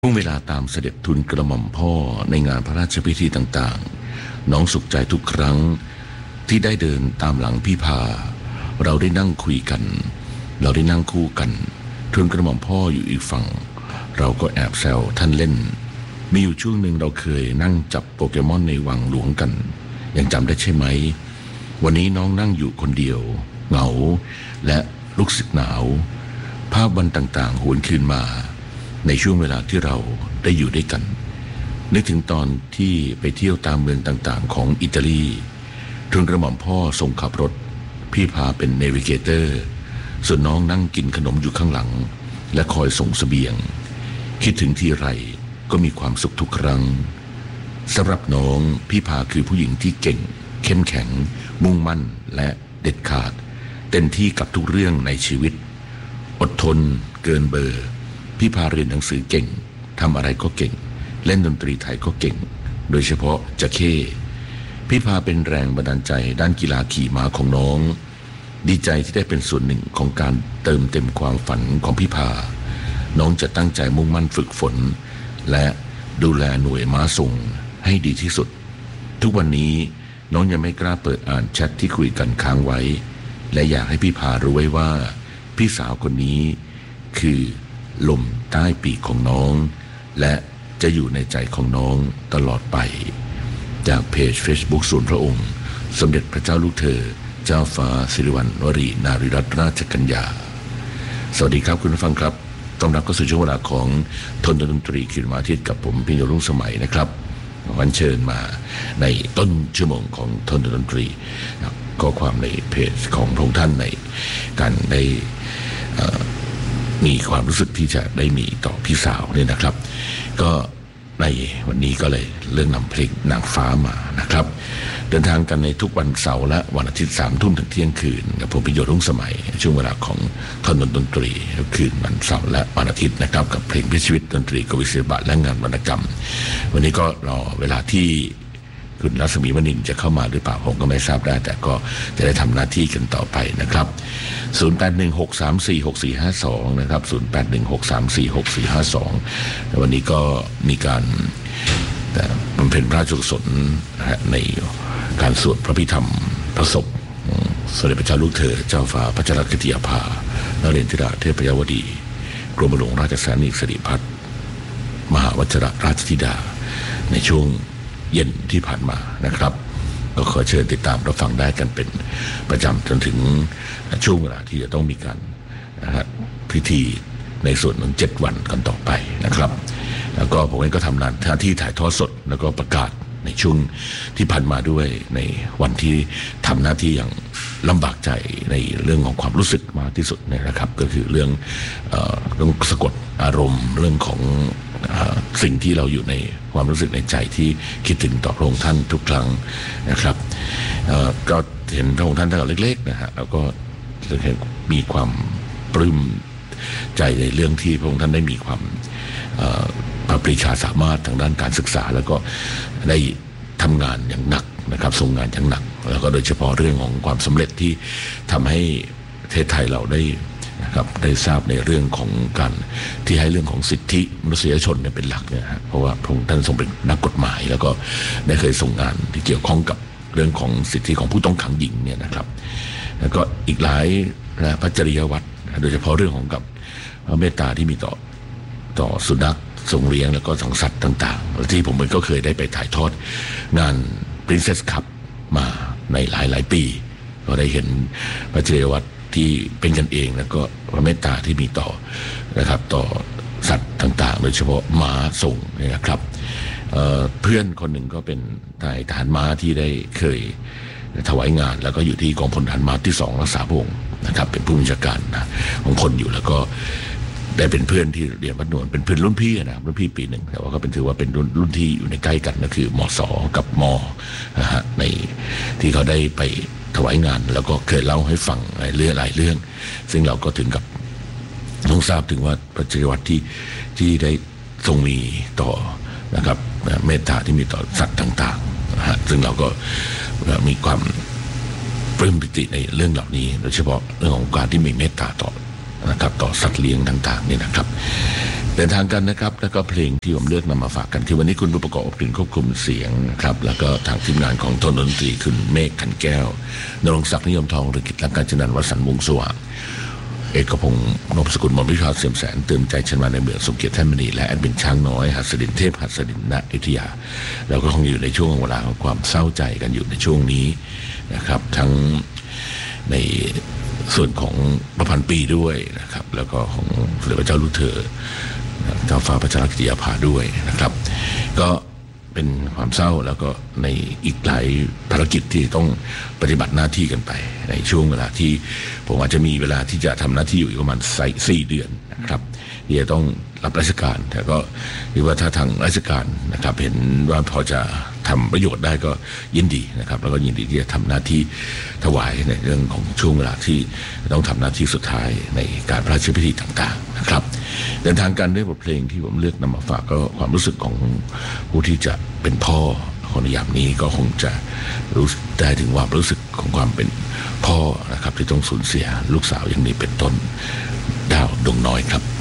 ช่วงเวลาตามเสด็จทูลกระหม่อมพ่อในงานพระราชพิธีต่างๆน้องสุขใจทุกครั้งที่ได้เดินตามหลังพี่พาเราได้นั่งคุยกันเราได้นั่งคู่กันทูลกระหม่อมพ่ออยู่อีกฝั่งเราก็แอบแซวท่านเล่นมีอยู่ช่วงหนึ่งเราเคยนั่งจับโปเกมอนในวังหลวงกันยังจำได้ใช่ไหมวันนี้น้องนั่งอยู่คนเดียวเหงาและรู้สึกหนาวภาพวันต่างๆหวนคืนมาในช่วงเวลาที่เราได้อยู่ด้วยกันนึกถึงตอนที่ไปเที่ยวตามเมืองต่างๆของอิตาลีทูลกระหม่อมพ่อทรงขับรถพี่พาเป็นเนวิเกเตอร์ส่วนน้องนั่งกินขนมอยู่ข้างหลังและคอยส่งเสบียงคิดถึงทีไรก็มีความสุขทุกครั้งสำหรับน้องพี่พาคือผู้หญิงที่เก่งเข้มแข็งมุ่งมั่นและเด็ดขาดเต็มที่กับทุกเรื่องในชีวิตอดทนเกินเบอร์พี่พาเรียนหนังสือเก่งทำอะไรก็เก่งเล่นดนตรีไทยก็เก่งโดยเฉพาะจะเข้พี่พาเป็นแรงบันดาลใจด้านกีฬาขี่ม้าของน้องดีใจที่ได้เป็นส่วนหนึ่งของการเติมเต็มความฝันของพี่พาน้องจะตั้งใจมุ่งมั่นฝึกฝนและดูแลหน่วยม้าส่งให้ดีที่สุดทุกวันนี้น้องยังไม่กล้าเปิดอ่านแชทที่คุยกันค้างไว้และอยากให้พี่พารู้ไว้ว่าพี่สาวคนนี้คือลมใต้ปีกของน้องและจะอยู่ในใจของน้องตลอดไปจากเพจ Facebook ศูนย์พระองค์สมเด็จพระเจ้าลูกเธอเจ้าฟ้าสิริวัณวรีนารีรัตนราชกัญญาสวัสดีครับคุณผู้ฟังครับต้อนรับเข้าสู่ช่วงเวลาของทนดนตรีคืนวันอาทิตย์กับผมพิญโยรุ่งสมัยนะครับวันเชิญมาในต้นชั่วโมงของทนดนตรีข้อความในเพจของพระองค์ท่านในการได้มีความรู้สึกที่จะได้มีต่อพี่สาวเนี่ยนะครับก็ในวันนี้ก็เลยเรื่องนำเพลงนางฟ้ามานะครับเดินทางกันในทุกวันเสาร์และวันอาทิตย์3 ทุ่มถึงเที่ยงคืนกับผมพิญโยรุ่งสมัยช่วงเวลาของทนดนตรีคืนวันเสาร์และวันอาทิตย์นะครับกับเพลงพิชีวิตดนตรีกวีศิลปะและงานวรรณกรรมวันนี้ก็รอเวลาที่คุณรัศมีมณินจะเข้ามาหรือเปล่าผมก็ไม่ทราบได้แต่ก็จะได้ทำหน้าที่กันต่อไปนะครับ0816346452นะครับ0816346452วันนี้ก็มีการบำเพ็ญพระราชกุศลในการสวดพระพิธรรมพระศพสมเด็จพระเจ้าลูกเธอเจ้าฟ้าพัชรกิติยาภานเรนทิราเทพยวดีกรมหลวงราชสานีสิริพัฒน์มหาวชิรราชธิดาในช่วงเย็นที่ผ่านมานะครับก็ขอเชิญติดตามรับฟังได้กันเป็นประจำจนถึงช่วงเวลาที่จะต้องมีการพิธีในส่วนของ7 วันกันต่อไปนะครับแล้วก็ผมเองก็ทำหน้าที่ถ่ายทอดสดแล้วก็ประกาศในช่วงที่ผ่านมาด้วยในวันที่ทำหน้าที่อย่างลำบากใจในเรื่องของความรู้สึกมากที่สุดนะครับก็คือเรื่องสะกดอารมณ์เรื่องของสิ่งที่เราอยู่ในความรู้สึกในใจที่คิดถึงต่อพระองค์ท่านทุกครั้งนะครับก็เห็นพระองค์ท่านตั้งแต่เล็กๆนะฮะแล้วก็มีความปลื้มใจในเรื่องที่พระองค์ท่านได้มีความพระปรีชาสามารถทางด้านการศึกษาแล้วก็ได้ทำงานอย่างหนักนะครับทรงงานอย่างหนักแล้วก็โดยเฉพาะเรื่องของความสำเร็จที่ทำให้ประเทศไทยเราได้นะครับได้ทราบในเรื่องของการที่ให้เรื่องของสิทธิมนุษยชนเป็นหลักเนี่ยฮะเพราะว่าพระองค์ท่านทรงเป็นนักกฎหมายแล้วก็ได้เคยทรงงานที่เกี่ยวข้องกับเรื่องของสิทธิของผู้ต้องขังหญิงเนี่ยนะครับแล้วก็อีกหลายพระจริยวัตรโดยเฉพาะเรื่องของกับพระเมตตาที่มีต่อสุนัขทรงเลี้ยงแล้วก็สังสัตว์ต่างๆที่ผมเองก็เคยได้ไปถ่ายทอดงาน Princess Cup มาในหลายปีก็ได้เห็นพระจริยวัตรที่เป็นกันเองแล้วก็พระเมตตาที่มีต่อนะครับต่อสัตว์ต่างๆโดยเฉพาะม้าส่งนะครับเพื่อนคนหนึ่งก็เป็นนายทหารม้าที่ได้เคยถวายงานแล้วก็อยู่ที่กองพลทหารม้าที่2รักษาพระองค์นะครับเป็นผู้บัญชาการของพลอยู่แล้วก็ได้เป็นเพื่อนที่เรียนวัดนวลเป็นเพื่อนรุ่นพี่นะรุ่นพี่ปี 1แต่ว่าก็เป็นถือว่าเป็นรุ่นที่อยู่ในใกล้กันก็คือมศ.กับม.นะฮะในที่เขาได้ไปถวายงานแล้วก็เคยเล่าให้ฟังหลายเรื่องซึ่งเราก็ถึงกับต้องทราบถึงว่าพระจริยวัตรที่ได้ทรงมีต่อนะครับเมตตาที่มีต่อสัตว์ต่างๆนะฮะซึ่งเราก็มีความปลื้มปิติในเรื่องเหล่านี้โดยเฉพาะเรื่องของการที่มีเมตตาต่อนะครับต่อสัตว์เลี้ยงต่างๆนี่นะครับเดินทางกันนะครับแล้วก็เพลงที่ผมเลือกนำมาฝากกันที่วันนี้คุณผู้ประกอบกลิ่นควบคุมเสียงนะครับแล้วก็ทางทีมงานของโทนดนตรีคุณเมฆขันแก้วนรงศักดิ์นิยมทองหรือกิจและการจนันท์วสันต์วงศ์สว่างเอกพงศ์นพสกุลมนวิชาเสียมแสนเติมใจชนะในเมืองสมเกียรติแท่นมณีและแอดมินช้างน้อยหัสดินเทพหัสดินณอยุธยาเราก็คงอยู่ในช่วงเวลาของความเศร้าใจกันอยู่ในช่วงนี้นะครับทั้งในส่วนของประพันธ์ปีด้วยนะครับแล้วก็ของสมเด็จพระเจ้าลูกเธอเจ้าฟ้าพัชรกิติยาภาด้วยนะครับก็เป็นความเศร้าแล้วก็ในอีกหลายภารกิจที่ต้องปฏิบัติหน้าที่กันไปในช่วงเวลาที่ผมอาจจะมีเวลาที่จะทำหน้าที่อยู่ประมาณ4 เดือนนะครับที่จะต้องรับราชการแต่ก็หรือว่าถ้าทางราชการนะครับเห็นว่าพอจะทำประโยชน์ได้ก็ยินดีนะครับแล้วก็ยินดีที่จะทำหน้าที่ถวายในเรื่องของช่วงเวลาที่ต้องทำหน้าที่สุดท้ายในการพระราชพิธีต่างๆนะครับเดินทางกันด้วยบทเพลงที่ผมเลือกนำมาฝากก็ความรู้สึกของผู้ที่จะเป็นพ่อคนในยามนี้ก็คงจะรู้ได้ถึงความรู้สึกของความเป็นพ่อนะครับที่ต้องสูญเสียลูกสาวอย่างนี้เป็นต้นดาวดวงน้อยครับ